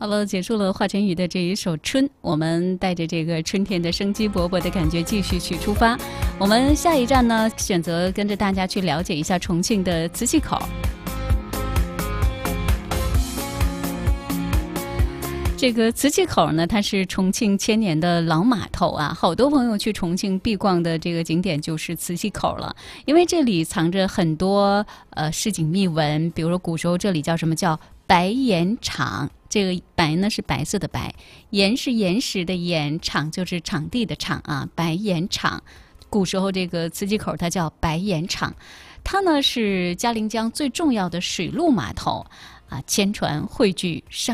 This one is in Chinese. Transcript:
好了，结束了华晨宇的这一首《春》，我们带着这个春天的生机勃勃的感觉继续去出发。我们下一站呢，选择跟着大家去了解一下重庆的磁器口。这个磁器口呢，它是重庆千年的老码头啊，好多朋友去重庆必逛的这个景点就是磁器口了，因为这里藏着很多市井秘闻，比如说古时候这里叫什么叫白岩场，这个白呢是白色的白，岩是岩石的岩，场就是场地的场啊，白岩场。古时候这个磁器口它叫白岩场，它呢是嘉陵江最重要的水陆码头啊，千船汇聚上